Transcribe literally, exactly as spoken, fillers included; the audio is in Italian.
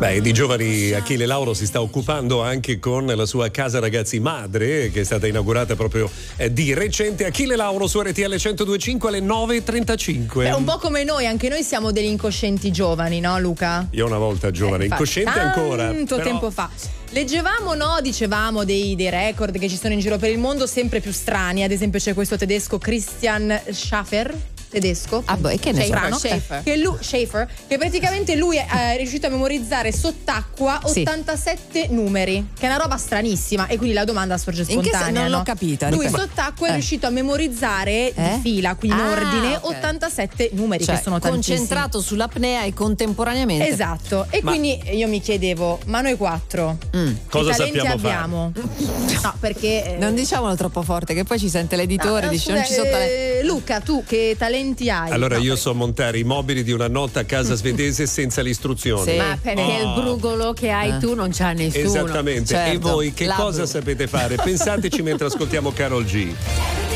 Beh, di giovani Achille Lauro si sta occupando anche con la sua casa ragazzi madre, che è stata inaugurata proprio eh, di recente. Achille Lauro su R T L centodue e cinque alle nove e trentacinque. È un po' come noi, anche noi siamo degli incoscienti giovani, no Luca? Io una volta giovane, eh, incosciente ancora. Tanto però... tempo fa. Leggevamo, no, dicevamo dei, dei record che ci sono in giro per il mondo sempre più strani. Ad esempio c'è questo tedesco Christian Schaffer, tedesco, ah boh, e che ne Schaefer, so? Schaefer. Che, lui, Schaefer, che praticamente lui è, è riuscito a memorizzare sott'acqua ottantasette sì. numeri, che è una roba stranissima, e quindi la domanda sorge spontanea. In che se non no? l'ho capita. Lui Ripeto. sott'acqua eh. è riuscito a memorizzare eh? di fila, quindi in ah, ordine, okay. ottantasette numeri, cioè, che sono tantissimi. Concentrato sull'apnea e contemporaneamente. Esatto. E ma... quindi io mi chiedevo, ma noi quattro mm. cosa talenti sappiamo abbiamo? fare? No, perché eh... non diciamolo troppo forte, che poi ci sente l'editore, no, dice scusa, non ci sono talenti. eh, Luca, tu che talenti hai? Allora no, io perché... so montare i mobili di una notte a casa svedese senza le istruzioni. Sì. Ma perché Oh. il brugolo che hai Eh. tu non c'ha nessuno. Esattamente. Certo. E voi che La cosa bru- sapete fare? Pensateci mentre ascoltiamo Karol G.